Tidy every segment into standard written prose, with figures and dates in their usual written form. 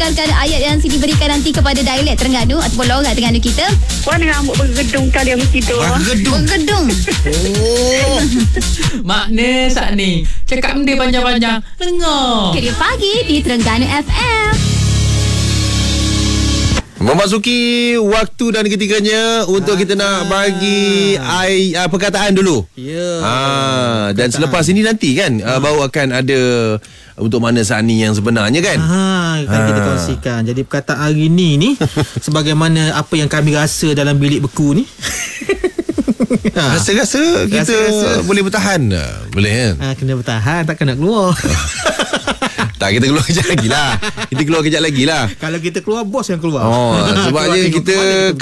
dengarkan ayat yang Siti berikan nanti kepada dialek Terengganu ataupun logat Terengganu kita. Mana rambut bergedung kali yang mesti tu. Bergedung. Oh. Makna saat ni cakap benda panjang-panjang. Dengar. Kerja pagi di Terengganu FM. Memasuki waktu dan ketikanya untuk kita nak bagi perkataan dulu. Ya. Dan selepas ini nanti kan baru akan ada untuk makna saat ni yang sebenarnya kan. Kan kita kongsikan. Jadi perkataan hari ni sebagaimana apa yang kami rasa dalam bilik beku ni. Rasa-rasa kita Rasa-rasa. boleh bertahan. Boleh kan? Kena bertahan, takkan nak keluar. Tak, kita keluar kejap lagi lah. Kita keluar kejap lagi lah. Kalau kita keluar, bos yang keluar. Sebabnya kita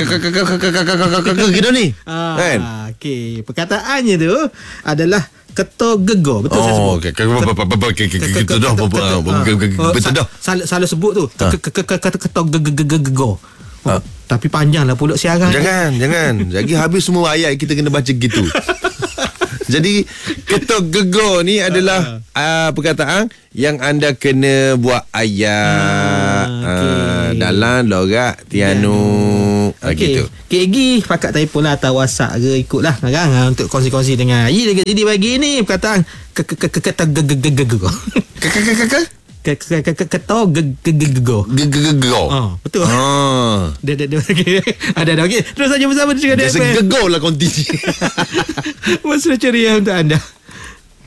kita ni kan. Okey, perkataannya tu adalah keto gegor. Betul saya sebut. Kita dah betul dah. Salah sebut tu. Keto gegor. Tapi panjang lah pulak siaran. Jangan. Lagi habis semua ayat kita kena baca gitu. Jadi ketok gegor ni adalah perkataan yang anda kena buat ayat dalam logat Terengganu. Gitu. KG pakat telefon lah atau WhatsApp ke ikutlah kan untuk kongsi-kongsi dengan jadi bagi ni perkataan ketok gegor. Keto gegor. Betul. Ada okey. Terus saja bersama dengan Dia segegor lah konti. Masa ceria untuk anda.